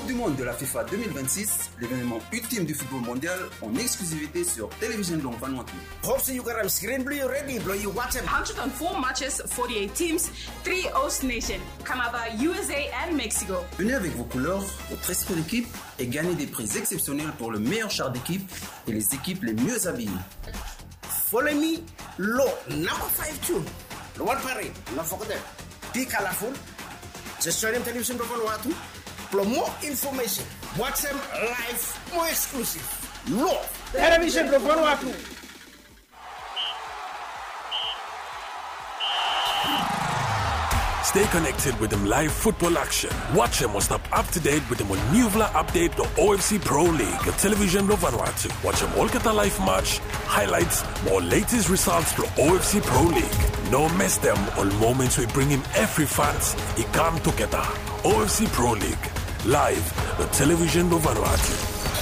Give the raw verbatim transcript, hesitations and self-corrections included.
du Monde de la FIFA deux mille vingt-six, l'événement ultime du football mondial en exclusivité sur Television Long Vanuatu. Hope you can screen blue ready, blow you watch it. one hundred four matches, forty-eight teams, three host nations, Canada, U S A and Mexico. Venez avec vos couleurs, votre esprit d'équipe et gagnez des prix exceptionnels pour le meilleur char d'équipe et les équipes les mieux habillées. Follow me, low number five tune. The one parade, not forget. Be colorful. Just join them television from Vanuatu. For more information, watch them live, more exclusive. Low television from Vanuatu. Stay connected with them live football action. Watch them or stop up to date with them on Nuvla Update, the O F C Pro League, the television of Vanuatu. Watch them all get a live match, highlights, or latest results for O F C Pro League. No miss them all moments we bring him every fans. He come together. O F C Pro League, live, the television of Vanuatu.